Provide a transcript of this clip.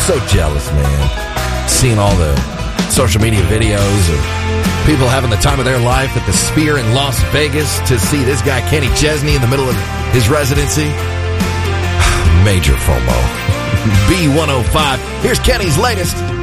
so jealous, man. Seeing all the social media videos of people having the time of their life at the Sphere in Las Vegas to see this guy, Kenny Chesney, in the middle of his residency. Major FOMO. B105. Here's Kenny's latest.